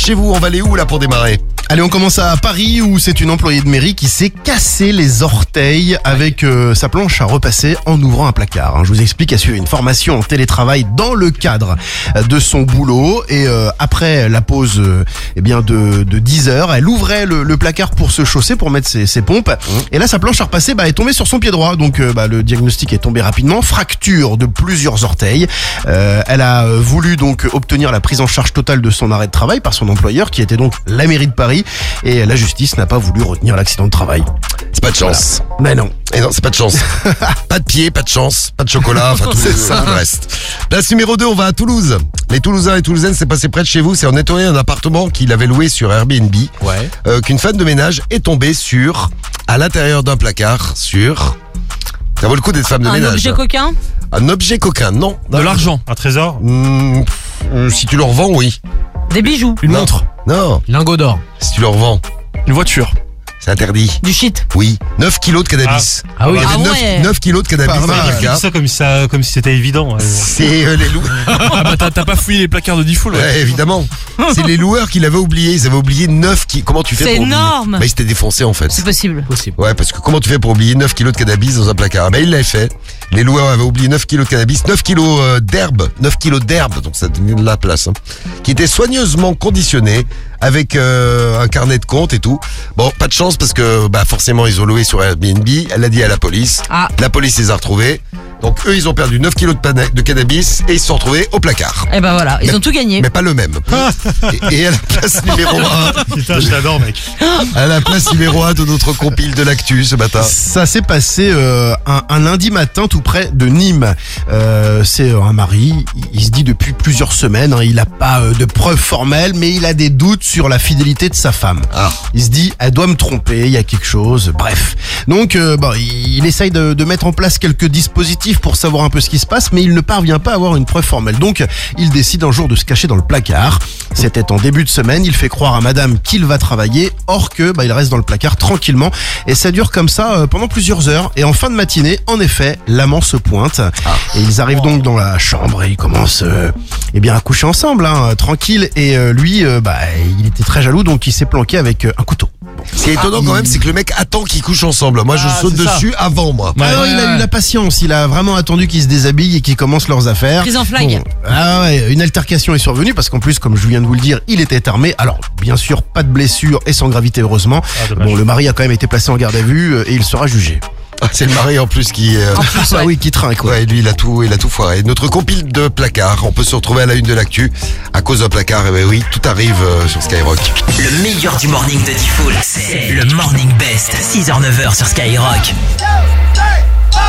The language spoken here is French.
chez vous. On va aller où là pour démarrer? Allez, on commence à Paris où c'est une employée de mairie qui s'est cassé les orteils avec sa planche à repasser en ouvrant un placard. Je vous explique, elle suit une formation en télétravail dans le cadre de son boulot et après la pause de 10 heures, elle ouvrait le placard pour se chausser, pour mettre ses pompes. Et là, sa planche à repasser est tombée sur son pied droit. Donc le diagnostic est tombé rapidement. Fracture de plusieurs orteils. Elle a voulu donc obtenir la prise en charge totale de son arrêt de travail par son employeur qui était donc la mairie de Paris. Et la justice n'a pas voulu retenir l'accident de travail. C'est pas de chance. Voilà. Mais non. Et non, c'est pas de chance. Pas de pied, pas de chance, pas de chocolat, enfin tout le reste. Place numéro 2, on va à Toulouse. Les Toulousains et Toulousaines, c'est passé près de chez vous. C'est en nettoyant un appartement qu'il avait loué sur Airbnb. Qu'une femme de ménage est tombée à l'intérieur d'un placard, ça vaut le coup d'être femme de ménage. Un objet coquin? Un objet coquin, non. De l'argent. Un trésor? Si tu le revends, oui. Des bijoux? Une montre? Non. Lingot d'or? Si tu le revends. Une voiture? C'est interdit. Du shit? Oui. 9 kilos de cannabis. Ah oui. Il y avait 9, ouais. 9 kilos de cannabis dans le Tu placard. dis ça comme si c'était évident. C'est les loups. Ah bah t'as pas fouillé les placards de Diffoul, Ouais, évidemment. C'est les loueurs qui l'avaient oublié. Ils avaient oublié 9 kilos. Comment tu fais C'est pour oublier? énorme. Ils s'étaient défoncés en fait. C'est possible. Ouais, parce que comment tu fais pour oublier 9 kilos de cannabis dans un placard? Il l'avait fait. Les loueurs avaient oublié 9 kilos de cannabis, 9 kilos d'herbe, donc ça donnait de la place, qui était soigneusement conditionné avec un carnet de compte et tout. Bon, pas de chance parce que forcément ils ont loué sur Airbnb. Elle l'a dit à la police. La police les a retrouvés. Donc eux, ils ont perdu 9 kilos de cannabis et ils se sont retrouvés au placard. Et voilà, ils ont tout gagné. Mais pas le même. Et à la place numéro 1... Putain, je t'adore, mec. À la place numéro 1 de notre compile de l'actu ce matin. Ça s'est passé un lundi matin tout près de Nîmes. C'est un mari, il se dit depuis plusieurs semaines, il n'a pas de preuves formelles, mais il a des doutes sur la fidélité de sa femme. Il se dit, elle doit me tromper, il y a quelque chose, bref. Donc il essaye de mettre en place quelques dispositifs pour savoir un peu ce qui se passe, mais il ne parvient pas à avoir une preuve formelle. Donc il décide un jour de se cacher dans le placard. C'était en début de semaine, il fait croire à madame qu'il va travailler, or que il reste dans le placard tranquillement. Et ça dure comme ça pendant plusieurs heures. Et en fin de matinée, en effet, l'amant se pointe. Et ils arrivent donc dans la chambre et ils commencent à coucher ensemble, tranquille. Et lui, il était très jaloux, donc il s'est planqué avec un couteau. Ce qui est étonnant quand même, c'est que le mec attend qu'ils couchent ensemble. Moi, je saute dessus avant, moi. Il a eu la patience, il a vraiment attendu qu'ils se déshabillent et qu'ils commencent leurs affaires. Prise en flag. Une altercation est survenue parce qu'en plus, comme je viens de vous le dire, il était armé. Alors, bien sûr, pas de blessure et sans gravité, heureusement. Le mari a quand même été placé en garde à vue et il sera jugé. C'est le mari en plus qui... qui trinque. Ouais, lui, il a tout foiré. Notre compile de placards, on peut se retrouver à la une de l'actu à cause d'un placard. Oui, tout arrive sur Skyrock. Le meilleur du morning de Diffoul, c'est le Morning Best, 6h-9h sur Skyrock.